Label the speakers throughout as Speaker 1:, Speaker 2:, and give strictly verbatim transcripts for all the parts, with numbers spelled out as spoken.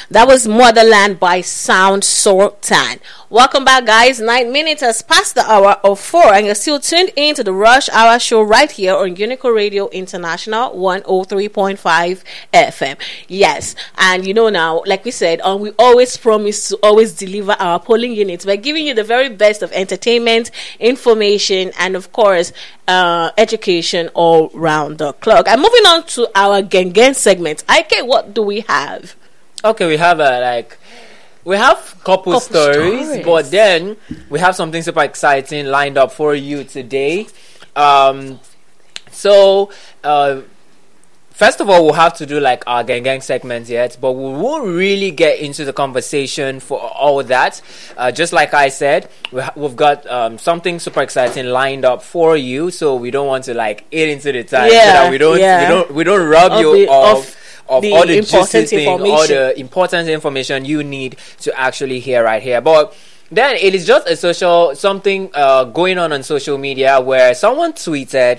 Speaker 1: That was Motherland by Sound Sultan. Welcome back, guys. Nine minutes has passed the hour of four, and you're still tuned in to the Rush Hour show right here on Unico Radio International one oh three point five F M. Yes, and you know now, like we said, um, we always promise to always deliver our polling units by giving you the very best of entertainment, information, and of course, uh, education all round the clock. And moving on to our Gen Gen segment. Okay, what do we have?
Speaker 2: Okay, we have a like. We have couple, couple stories, stories, but then we have something super exciting lined up for you today. Um, so, uh, first of all, we'll have to do like our gang gang segments yet, but we won't really get into the conversation for all that. Uh, just like I said, we ha- we've got um, something super exciting lined up for you, so we don't want to like eat into the time
Speaker 1: yeah,
Speaker 2: so that we don't
Speaker 1: yeah.
Speaker 2: we don't we don't rob
Speaker 1: I'll
Speaker 2: you of.
Speaker 1: Off.
Speaker 2: Of
Speaker 1: the
Speaker 2: all the
Speaker 1: important
Speaker 2: juicy thing, all the important information you need to actually hear right here. But then it is just a social something uh, going on on social media where someone tweeted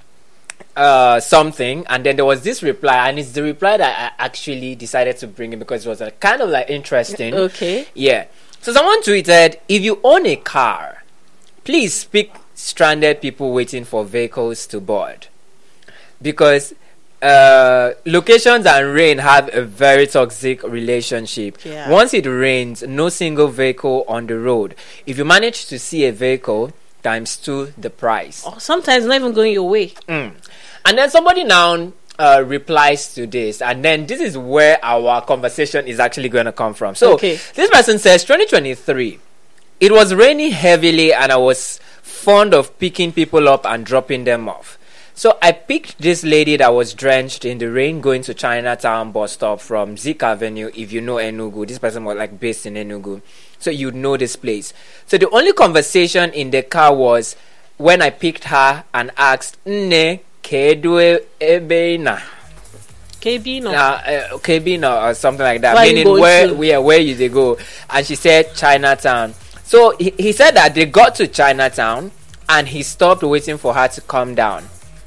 Speaker 2: uh, something, and then there was this reply, and it's the reply that I actually decided to bring in because it was uh, kind of like interesting.
Speaker 1: Okay.
Speaker 2: Yeah. So someone tweeted, "If you own a car, please pick stranded people waiting for vehicles to board, because." Uh, locations and rain have a very toxic relationship.
Speaker 1: Yeah.
Speaker 2: Once it rains, no single vehicle on the road. If you manage to see a vehicle, times two the price.
Speaker 1: Oh, sometimes not even going your way.
Speaker 2: Mm. And then somebody now uh, replies to this, and then this is where our conversation is actually going to come from. So
Speaker 1: okay.
Speaker 2: This person says, twenty twenty-three, it was raining heavily, and I was fond of picking people up and dropping them off. So I picked this lady that was drenched in the rain going to Chinatown bus stop from Zik Avenue. If you know Enugu, this person was like based in Enugu, so you'd know this place. So the only conversation in the car was when I picked her and asked, "Nne kedwe ebena."
Speaker 1: Kebino.
Speaker 2: Uh, Kebino or something like that.
Speaker 1: Where
Speaker 2: Meaning where, where, where you they go. And she said Chinatown. So he, he said that they got to Chinatown and he stopped waiting for her to come down.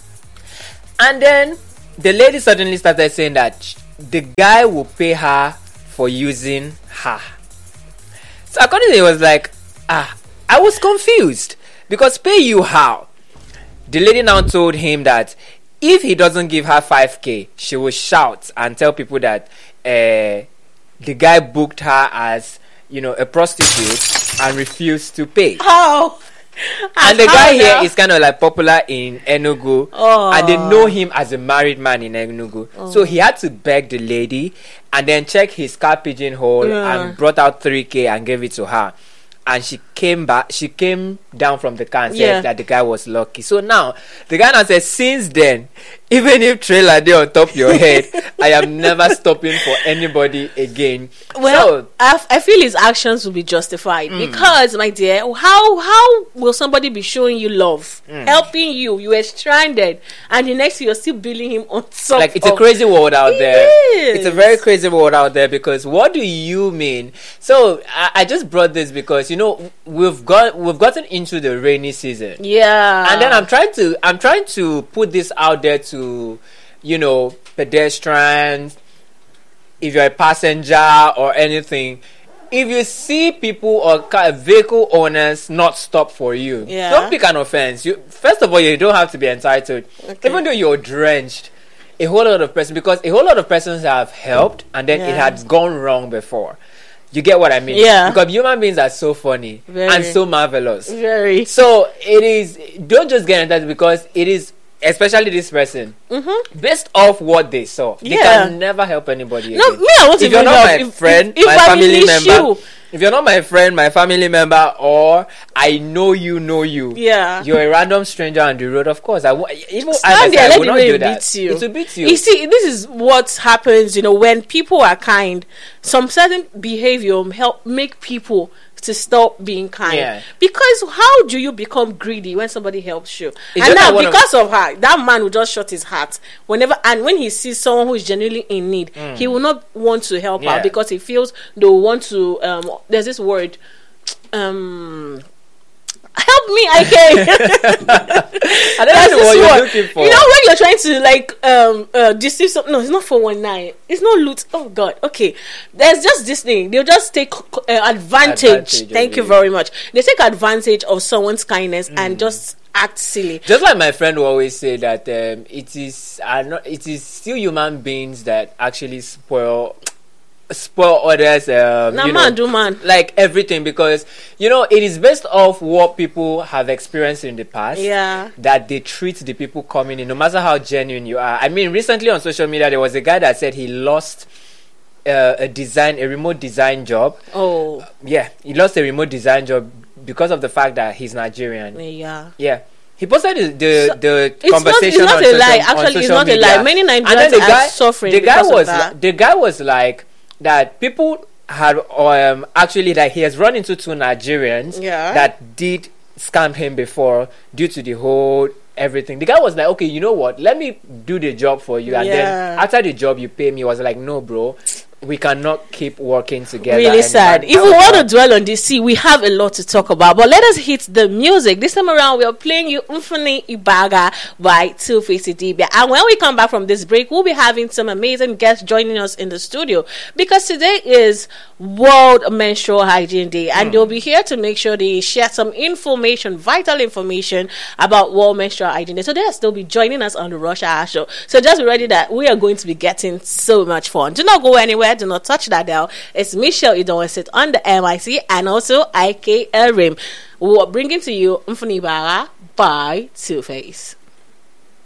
Speaker 2: And then the lady suddenly started saying that the guy will pay her for using her. So accordingly, it was like, ah, I was confused. Because pay you how? The lady now told him that if he doesn't give her five K, she will shout and tell people that uh, the guy booked her as, you know, a prostitute and refused to pay.
Speaker 1: How?
Speaker 2: And the guy here is kind of like popular in Enugu,
Speaker 1: oh.
Speaker 2: and they know him as a married man in Enugu. Oh. So he had to beg the lady and then check his car pigeonhole yeah. and brought out three K and gave it to her. And she came back, she came down from the car and said
Speaker 1: yeah.
Speaker 2: that the guy was lucky. So now, the guy now says, since then, even if trailer day on top of your head, I am never stopping for anybody again.
Speaker 1: Well,
Speaker 2: so,
Speaker 1: I, I feel his actions will be justified mm. because, my dear, how how will somebody be showing you love, mm. helping you? You were stranded, and the next you're still billing him on top.
Speaker 2: Like it's
Speaker 1: of,
Speaker 2: a crazy world out
Speaker 1: it
Speaker 2: there.
Speaker 1: Is.
Speaker 2: It's a very crazy world out there because what do you mean? So I, I just brought this because you know we've got we've gotten into the rainy season.
Speaker 1: Yeah,
Speaker 2: and then I'm trying to I'm trying to put this out there to. You know, pedestrians, if you're a passenger or anything, if you see people or car, vehicle owners not stop for you,
Speaker 1: yeah.
Speaker 2: don't pick an offense. You first of all, you don't have to be entitled, okay. even though you're drenched. A whole lot of persons, because a whole lot of persons have helped, and then yeah. it had gone wrong before. You get what I mean?
Speaker 1: Yeah.
Speaker 2: Because human beings are so funny
Speaker 1: Very.
Speaker 2: and so marvelous.
Speaker 1: Very.
Speaker 2: So it is. Don't just get entitled because it is. Especially this person,
Speaker 1: mm-hmm.
Speaker 2: based off what they saw, they
Speaker 1: yeah.
Speaker 2: can never help anybody
Speaker 1: no,
Speaker 2: again.
Speaker 1: Me, I want
Speaker 2: if
Speaker 1: to
Speaker 2: you're not
Speaker 1: help.
Speaker 2: my
Speaker 1: if,
Speaker 2: friend,
Speaker 1: if,
Speaker 2: my
Speaker 1: if
Speaker 2: family member,
Speaker 1: you.
Speaker 2: if you're not my friend, my family member, or I know you, know you,
Speaker 1: yeah,
Speaker 2: you're a random stranger on the road. Of course, I w- even
Speaker 1: stand
Speaker 2: I
Speaker 1: there,
Speaker 2: myself,
Speaker 1: let
Speaker 2: will
Speaker 1: the
Speaker 2: not
Speaker 1: rain
Speaker 2: do that.
Speaker 1: beat you.
Speaker 2: It will beat you.
Speaker 1: You see, this is what happens. You know, when people are kind, some certain behavior help make people to stop being kind.
Speaker 2: Yeah.
Speaker 1: Because how do you become greedy when somebody helps you?
Speaker 2: It's
Speaker 1: and now because
Speaker 2: of,
Speaker 1: of her, that man will just shut his heart whenever, and when he sees someone who is genuinely in need, mm. he will not want to help
Speaker 2: yeah.
Speaker 1: her because he feels they will want to. Um, there's this word. Um, Help me, I can.
Speaker 2: I don't know what you're
Speaker 1: one.
Speaker 2: looking for.
Speaker 1: You know when you're trying to like um uh, deceive something. No, it's not four one nine. It's not loot. Oh God. Okay. There's just this thing. They'll just take uh, advantage. advantage. Thank you very much. They take advantage of someone's kindness mm. and just act silly.
Speaker 2: Just like my friend will always say that um, it is uh, not, it is still human beings that actually spoil spoil others um,
Speaker 1: nah,
Speaker 2: you
Speaker 1: man,
Speaker 2: know,
Speaker 1: do man.
Speaker 2: like everything, because you know it is based off what people have experienced in the past,
Speaker 1: yeah,
Speaker 2: that they treat the people coming in, no matter how genuine you are. I mean, recently on social media there was a guy that said he lost uh, a design a remote design job.
Speaker 1: Oh
Speaker 2: uh, yeah, he lost a remote design job because of the fact that he's Nigerian.
Speaker 1: Yeah,
Speaker 2: yeah. He posted the the,
Speaker 1: so,
Speaker 2: the
Speaker 1: it's
Speaker 2: conversation
Speaker 1: not, it's not
Speaker 2: on,
Speaker 1: a
Speaker 2: social,
Speaker 1: lie.
Speaker 2: on
Speaker 1: Actually,
Speaker 2: social
Speaker 1: it's not
Speaker 2: media.
Speaker 1: a lie. Many Nigerians
Speaker 2: the
Speaker 1: are
Speaker 2: guy,
Speaker 1: suffering
Speaker 2: the guy
Speaker 1: because
Speaker 2: was
Speaker 1: of that.
Speaker 2: the guy was like that. People had um actually that he has run into two Nigerians
Speaker 1: yeah.
Speaker 2: that did scam him before due to the whole everything. The guy was like, okay, you know what? Let me do the job for you, and
Speaker 1: yeah.
Speaker 2: then after the job you pay me. He was like, no, bro. We cannot keep working together.
Speaker 1: Really sad. If we want to dwell on this, see, we have a lot to talk about. But let us hit the music. This time around, we are playing you Mfuni Ibaga by Two-Face Idibia. And when we come back from this break, we'll be having some amazing guests joining us in the studio. Because today is World Menstrual Hygiene Day. And mm. they'll be here to make sure they share some information, vital information about World Menstrual Hygiene Day. So they'll still be joining us on the Rush Hour Show. So just be ready that we are going to be getting so much fun. Do not go anywhere. Do not touch that dial. It's Michelle Idon sit on the M I C and also I K L Rim. We're bringing to you Mfuni Ibaga by Two-Face.